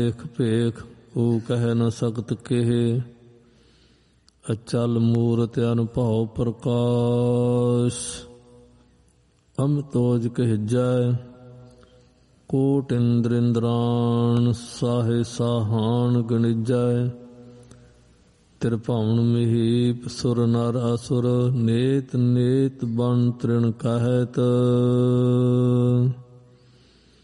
ਭੇਖ ਭੇਖ ਉਹ ਕਹਿ ਨ ਸਕਤ ਕੇਹ, ਅਚਲ ਮੂਰਤ ਅਨੁਭਉ ਪ੍ਰਕਾਸ਼। ਅਮਿਤੋਜ ਕਹਿਜੈ ਕੋਟ ਇੰਦਰ ਇੰਦਰਾਣ, ਸਾਹੇ ਸਾਹਾਨ ਗਣਿਜੈ। ਤ੍ਰਿਭੁਵਨ ਮਹੀਪ ਸੁਰ ਨਰ ਅਸੁਰ, ਨੇਤ ਨੇਤ ਬਨ ਤ੍ਰਿਣ ਕਹਿਤ।